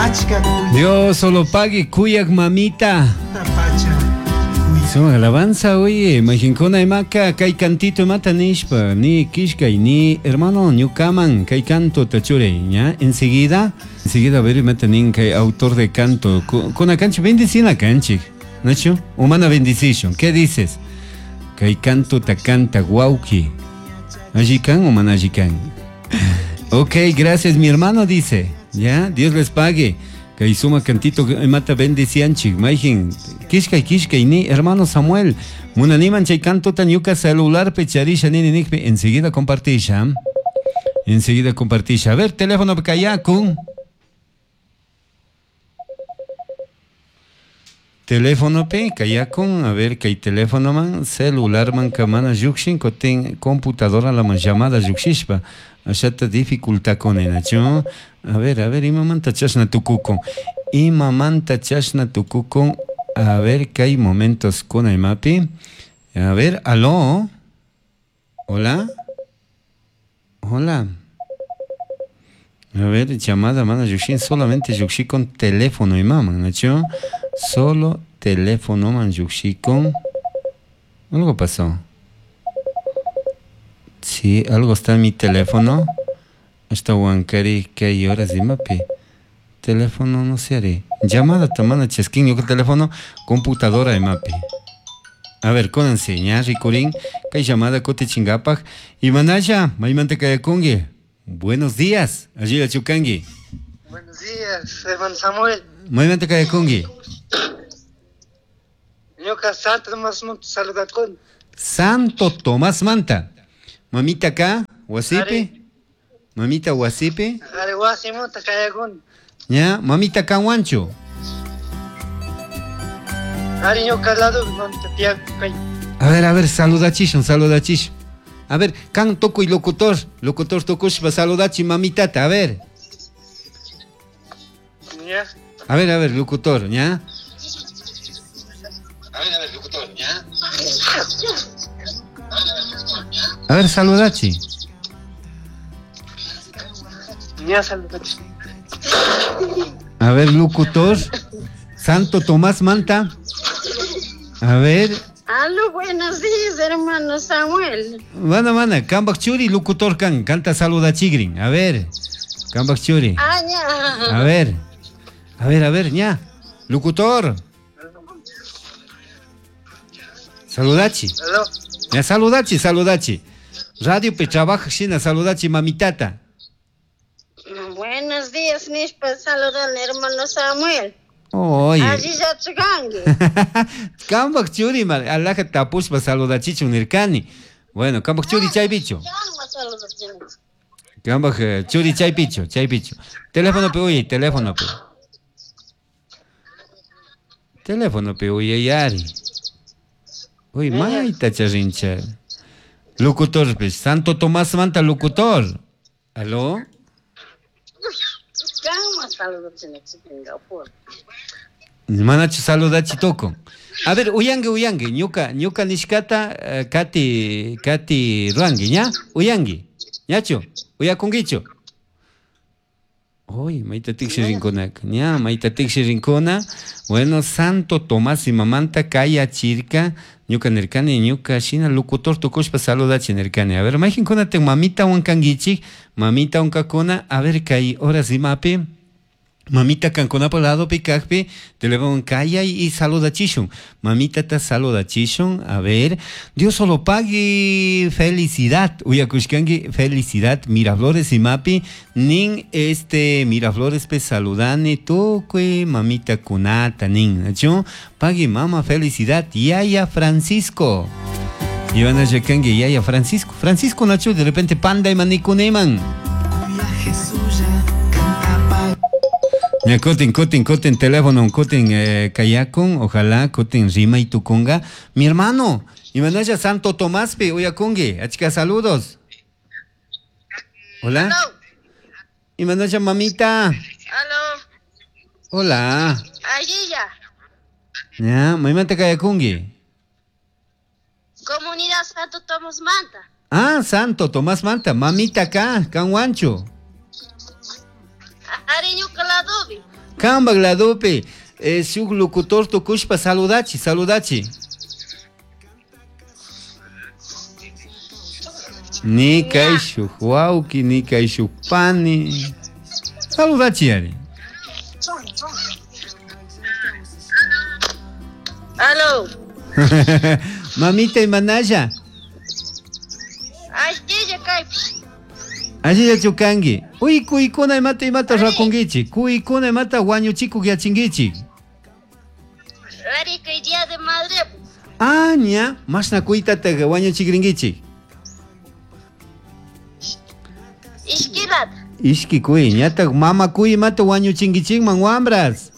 Dios solo pague, cuyak mamita. Son alabanza, oye, majincona y maca, kay cantito mata nishpa, ni kishkay, ni hermano, ñukaman, kay canto tachure, ¿ya? Enseguida, a ver, matanin kay autor de canto, con la cancha, bendicina canchi, ¿nacho? Humana bendición, ¿qué dices? Kay canto ta canta guauki, ajican o manajican. Ok, gracias, mi hermano dice, ¿ya? Dios les pague. Que suma cantito mata bendicianchi, maijin, kishkay, ni hermano Samuel, munaniman chay canto tan yuca celular pecharisha ni nikpe, enseguida compartisha. A ver, teléfono kayakun. Teléfono pe kayakun, a ver, que hay teléfono man, celular man kamana yukshin, koten computadora la man llamada yukshishpa. Ashata dificultad con el nacho. A ver, imamanta chashna tukuko. A ver, que hay momentos con el mapi. A ver, aló. Hola. A ver, llamada, mana Yukshin, solamente Yukshi con teléfono, imam, nacho. Solo teléfono, man Yukshi con. Algo pasó. Sí, algo está en mi teléfono. Hasta Huancari, que hay horas de mapi. Teléfono no se haré. Llamada, tamana, chesquín, yo con teléfono, computadora de mapi. A ver, con enseñar, Ricorín, que hay llamada, cote chingapaj. Y manaya, maimante kayakungi. Buenos días, allí la chukangi. Buenos días, hermano Samuel. Maimante kayakungi. Yo que Santo Tomás Manta, saludad con. Santo Tomás Manta. Mamita acá, Huasipe. Mamita Huasipe. Huasimota Kayakun. Ya, mamita acá Huancho. Ariño Calado, mamita Piacay. A ver, saludachishon. A ver, can toco y locutor tokushpa saludachi mamitata, a ver. Ya. A ver, locutor, ¿ya? A ver, saludachi. Ya, saludachi. A ver, locutor. Santo Tomás Manta. A ver. Aló, buenos días, hermano Samuel. Mana, Kambak Churi, locutor canta saludachigrin. A ver, Kambak Churi. Ah, ya. A ver, ña. Locutor. Saludachi. Aló. Ya, saludachi. Radio pe trabaja shina, saludachi mamitata. Buenos días, Nishpa, saludan hermano Samuel. Oye. Allí ya chugangi. Kambak Churi, alaja tapushpa saludachichu nirkani. Bueno, Kambak Churi chay bicho. Kambak Churi chay bicho. Teléfono pe, oye, teléfono pe, oye, yari. Uy, maita charincha. Locutor, pues, Santo Tomás Manta, locutor. ¿Aló? Manacho saludachi toko. A ver, uyangi, ñuka nishkata, kati ruangi, ¿ya? Uyangi, ñacho, uyakungicho. Uy, maita tixi rincona. Bueno, Santo Tomás y mamanta kaya chirka. Ñuka nerkani, ñuka shina locutor tukushpa saludachi nerkani. A ver, maijin kona te mamita wankangichik, mamita wankakona, a ver kay horas y mape. Mamita kankona por lado picajpe, te le van kaya y saludachishun. Mamita ta saludachishun, a ver. Dios solo pague felicidad. Uyakushkangi felicidad. Miraflores y mapi. Nin Miraflores pe saludane toque mamita kunata nin. Yo pague mama felicidad. Yaya Francisco. Ivana Yakangi Yaya Francisco. Francisco Nacho de repente panda y manikuneman. Coten teléfono, coten kayakon, ojalá, coten rima y tuconga. Mi hermano, Imanaya Santo Tomás pe, oyakonge, achika saludos. Hola. Imanaya mamita. Aló. Hola. Allí ya. Ya, mamita kayakonge. Comunidad Santo Tomás Manta. Ah, Santo Tomás Manta, mamita acá, canguancho. Ariño Caladobi. Jambak ladope. Shuk locutor tukushpa saludachi. Ni kaishu huauki, ni kaishu pani. Saludachi ari. Aló. Mamita y manaya. Ashtilla kaypi. Allí ya chukangi. Uy, kuikuna imata rakungichi. Kuikuna imata wañuchiku gyachingichi. Ari que día de madre. Aña, más na kuitata wañuchigringichi. Iskilat. Ishki kuy, ñata mama kuy mata wañuchingichik man wambras.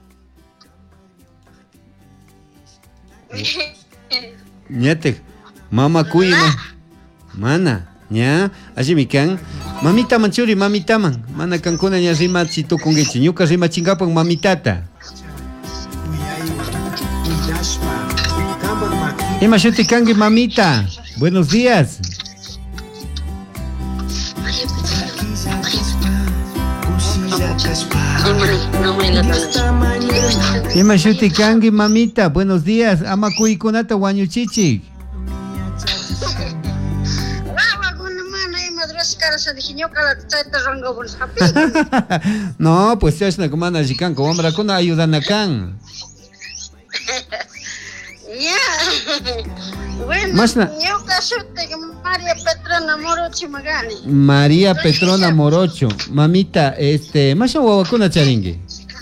Ñata mama kuy mana, ña, allí mi kan. Mamita manchuri, mamita man. Mana kankuna ña rima chitukungichi. Ñuka rima chingapan mamitata. Ima shuti kangi mamita. Buenos días. Ima shuti kangi mamita. Buenos días. Ama kuy kunata wañuchichi. No, pues ya es una comanda chicanco. Hombre, con ayudan acá. Bueno, Masna. yo casute que María Petrona Morocho Magani. María Petrona Morocho. Mamita, más guavacuna charingue.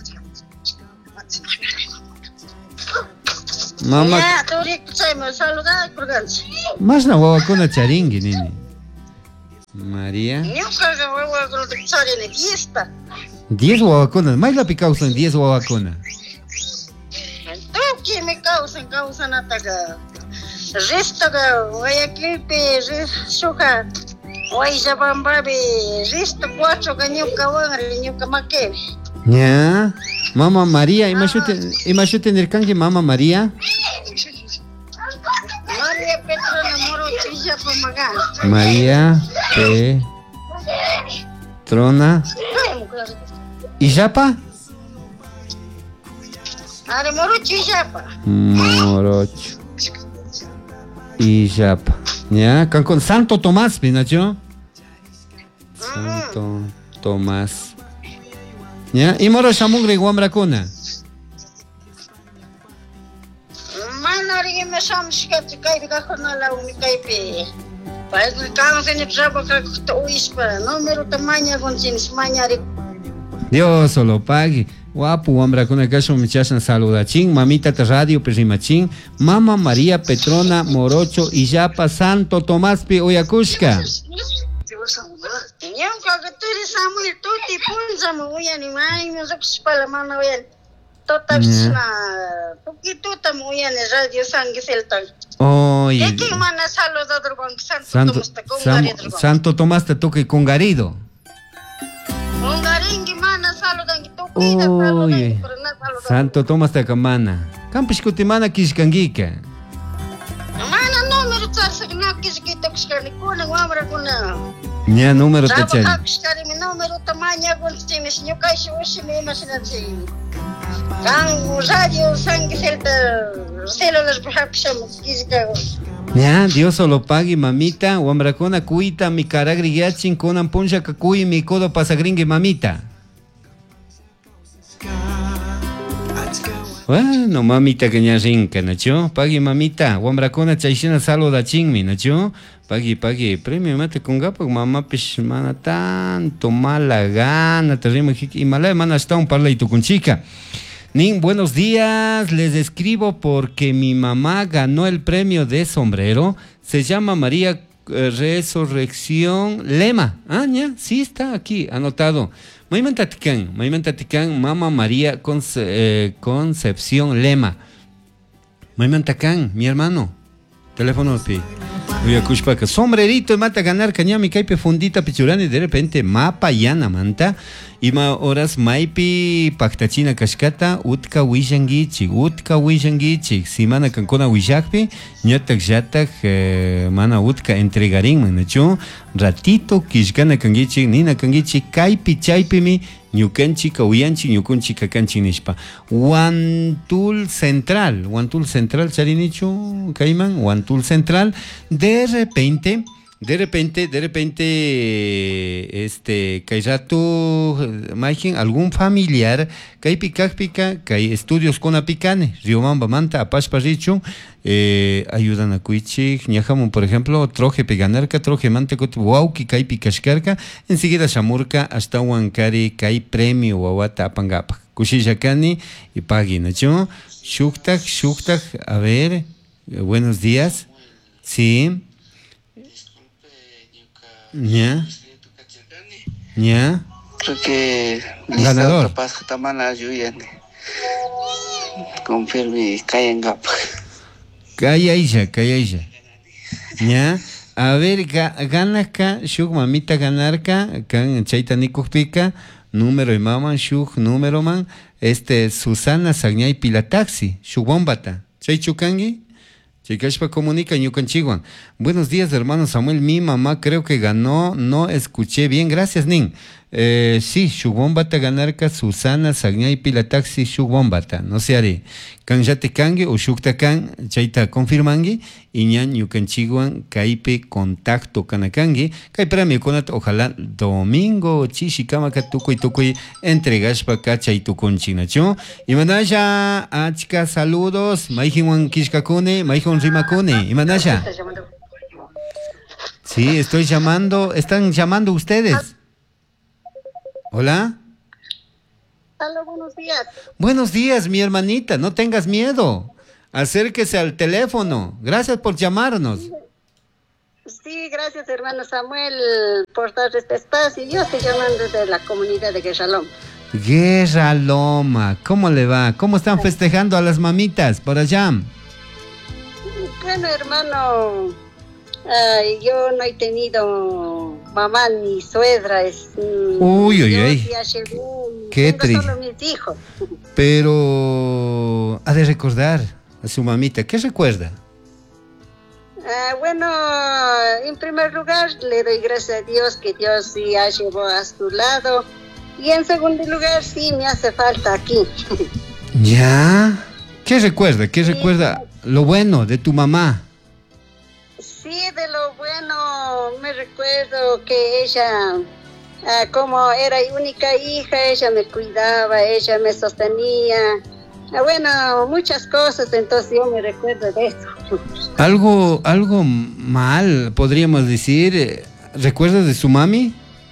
Mamá. Ya, tú me saludar por ganso. Más na guavacuna charingue, nini. María. Yo cago huevo con el chari en el fiesta. 10 guavacunas. Más la picausa en 10 guavacunas. Tú que me causan ataca. Resto que voy a clipe, suja. Voy a bambabe, resto 4 que ñuca van, ñuca maque. Ya. Mamá María, imagínate en el canje Mamá María. María Petrona Morocho y ya por Magani. María Petrona. ¿Y Yapa? Are Morocho y Yapa. Morocho. Y Yapa. Ya, con Santo Tomás, ¿pinacho? Santo Tomás. Ya, y Moro Shamugre Guambracuna. Manari me samskat kai ka na la única IP. Pai que causa ni trabaja con uispa, número tamaño con sin mañari. Dios solo pague. Guapo, Guambracuna, caso muchachas saludachín. Mamita te radio, perimachín. Mama María Petrona Morocho y Yapa Santo Tomás Pi Oyakushka. Yang kaguturi Samuel tuti punza mo yan imay mo sa pala mana yan. Totaps na tukito tamo yan radio sangi seltang. Oye. Eki mana saludador bang Santo Tomás ta kongarido. Santo Tomás te toque con Garido. Kongaringi mana saludan tukita Oye. saludan. Santo Tomás te camana. Campus kutimana kishkangika. Mana número tsarsak na kiskito kiskani kuna wamra kuna. Ya número te chari. Trabaja kiskani mi número tamaño con stimis nyukai shi me masinati. Kan radio sangi selta células brahapsham kiska. Ya, Dios solo pague, mamita. Wambracona cuita mi caragriachin conan poncha cacuy mi codo pasagringue, mamita. Bueno, mamita que ña rinca, ¿nacho? Pague, mamita. Wambracona chaishina salo da chingmi, ¿nacho? Pague, premio mate con gapo, mamá pish mana tanto mala gana, te rima y mala mana está un parla y tu con chica. Nin, buenos días, les escribo porque mi mamá ganó el premio de sombrero, se llama María Resurrección Lema. Ah, ya, sí está aquí, anotado. Maimantatican, Mamá María Concepción Lema. Maimantacan, mi hermano, teléfono pi. Uyakushpaka, sombrerito, mata ganar cañami, caipe fundita, pichurani, de repente, mapa yana manta. Ima horas maipi paktachina kashkata utka wishangichi simana kankona wishakpi ñatak llatak mana utka entregarin manachu ratito kishkana kangichi nina kangichi kaypi chaypimi ñukanchik uyanchik ñukunchik kakanchik nishpa. Huantul Central charinichu kayman, Huantul Central, de repente, kay rato, imagín, algún familiar, kay pica, kay estudios con apicane, Riobamba manta, apashpa richu, ayudan a kuichik, ñajamun, por ejemplo, troje peganarka, troje manta, wauki, kay pikashkarka, enseguida shamurka, hasta huancari, kay premio, wawata apangapa. Kushishakani y pagina, ¿no? Shuktak, a ver, buenos días, sí. ¿Ya? Creo que ganador. Capaz que tamana Yuyane. Confirme Kayangap. Kaya ella. ¿Ya? A ver, ganaka, shuk mamita ganarka, kan chaita nikupika, número y maman, shuk número man, Susana Sagñay Pilataxi, shuk bombata. Chay chukangi? Chicashpa comunica ñukanchiguan. Buenos días, hermano Samuel. Mi mamá creo que ganó. No escuché bien. Gracias, Nin. Sí, Shubombata ganarka Susana Sagñay Pilataxi Shubombata. No se haré. Kan yate kange o shukta kan chaita confirmangi. Iñan ñukanchiguan kaipe contacto kanakangi. Kaiprami konat ojalá domingo chishikama tukuy entregashpa kachaitu konchinacho. Imanaya achka saludos. Maijiwan kishkakune, maijiwan rimakune. Imanaya. Sí, estoy llamando. Están llamando ustedes. Hola. Hola, buenos días. Buenos días, mi hermanita. No tengas miedo. Acérquese al teléfono. Gracias por llamarnos. Sí, gracias, hermano Samuel, por dar este espacio. Yo estoy llamando de la comunidad de Guerra Loma. Guerra Loma. ¿Cómo le va? ¿Cómo están festejando a las mamitas por allá? Bueno, hermano, yo no he tenido mamá ni suegra. Uy. Qué tengo solo mis hijos. Pero ha de recordar a su mamita. ¿Qué recuerda? Bueno, en primer lugar le doy gracias a Dios que Dios sí ha llevado a su lado. Y en segundo lugar sí me hace falta aquí. ¿Ya? ¿Qué recuerda? ¿Qué recuerda lo bueno de tu mamá? Sí, de lo bueno me recuerdo que ella, como era única hija, ella me cuidaba, ella me sostenía. Bueno, muchas cosas, entonces yo me recuerdo de eso. Algo mal, podríamos decir. ¿Recuerdas de su mami?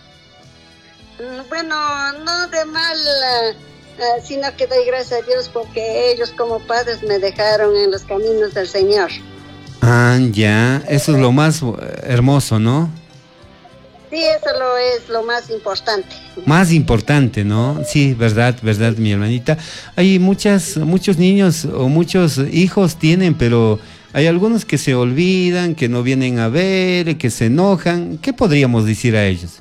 Bueno, no de mal, sino que doy gracias a Dios porque ellos como padres me dejaron en los caminos del Señor. Ah, ya, eso es lo más hermoso, ¿no? Sí, eso es lo más importante. Más importante, ¿no? Sí, verdad, mi hermanita. Hay muchos niños o muchos hijos tienen, pero hay algunos que se olvidan, que no vienen a ver, que se enojan. ¿Qué podríamos decir a ellos?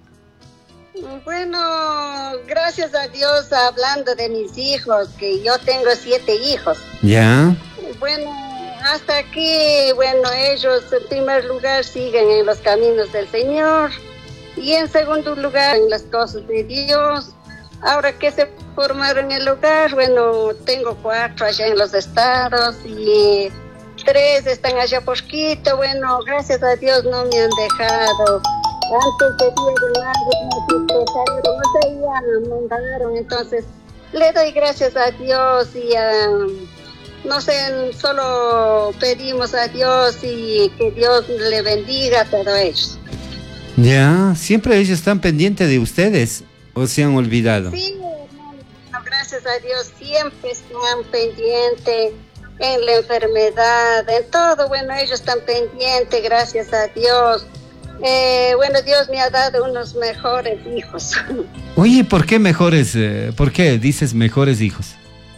Bueno, gracias a Dios, hablando de mis hijos, que yo tengo 7 hijos. ¿Ya? Bueno, hasta aquí, bueno, ellos en primer lugar siguen en los caminos del Señor y en segundo lugar en las cosas de Dios. Ahora que se formaron en el hogar, bueno, tengo 4 allá en los estados y 3 están allá por Quito. Bueno, gracias a Dios no me han dejado. Antes de Día de Madre, no se mandaron, entonces le doy gracias a Dios y no sé, solo pedimos a Dios y que Dios le bendiga a todos ellos. Ya, siempre ellos están pendientes de ustedes, ¿o se han olvidado? Sí, hermano, gracias a Dios siempre están pendientes en la enfermedad, en todo, bueno, ellos están pendientes, gracias a Dios. Bueno, Dios me ha dado unos mejores hijos. Oye, ¿por qué mejores? ¿Por qué dices mejores hijos?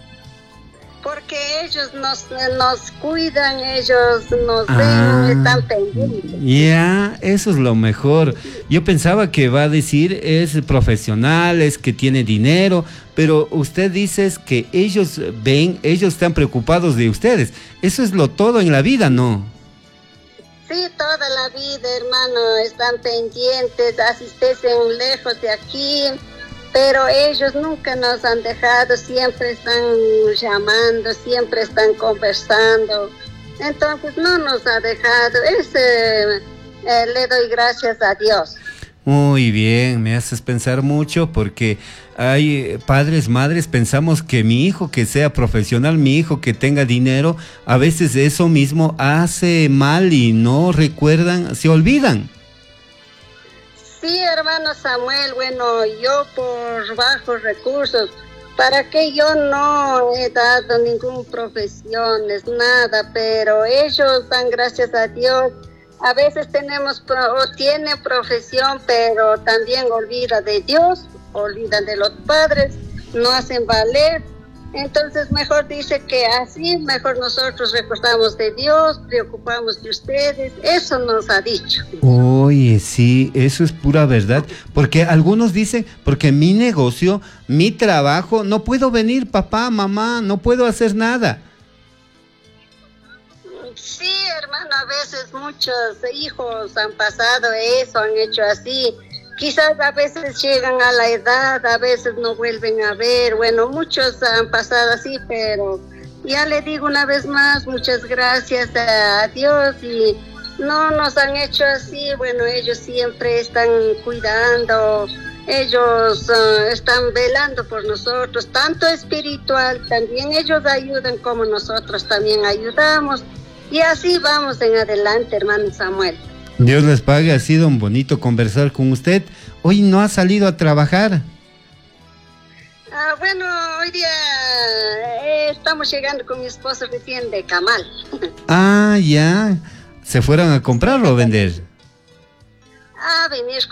Porque ellos nos cuidan, ellos nos ven, están pendientes. Ya, eso es lo mejor. Yo pensaba que va a decir es profesional, es que tiene dinero, pero usted dice que ellos ven, ellos están preocupados de ustedes. Eso es lo todo en la vida, ¿no? Sí, toda la vida, hermano, están pendientes, así estén lejos de aquí. pero ellos nunca nos han dejado, siempre están llamando, siempre están conversando, entonces no nos ha dejado, le doy gracias a Dios. Muy bien, me haces pensar mucho porque hay padres, madres, pensamos que mi hijo que sea profesional, mi hijo que tenga dinero, a veces eso mismo hace mal y no recuerdan, se olvidan. Sí, hermano Samuel, bueno, yo por bajos recursos, para que yo no he dado ninguna profesión, es nada, pero ellos dan gracias a Dios. A veces tienen profesión, pero también olvidan de Dios, olvidan de los padres, no hacen valer. Entonces mejor dice que así, mejor nosotros recordamos de Dios, preocupamos de ustedes, eso nos ha dicho. Oye, sí, eso es pura verdad, porque algunos dicen, porque mi negocio, mi trabajo, no puedo venir, papá, mamá, no puedo hacer nada. Sí, hermano, a veces muchos hijos han pasado eso, han hecho así. Quizás a veces llegan a la edad, a veces no vuelven a ver. Bueno, muchos han pasado así, pero ya le digo una vez más, muchas gracias a Dios y no nos han hecho así. Bueno, ellos siempre están cuidando, ellos están velando por nosotros, tanto espiritual, también ellos ayudan como nosotros también ayudamos. Y así vamos en adelante, hermano Samuel. Dios les pague, ha sido un bonito conversar con usted. Hoy no ha salido a trabajar. Bueno, hoy día estamos llegando con mi esposo recién de Camal. Ah, ya. ¿Se fueron a comprar o a vender? A venir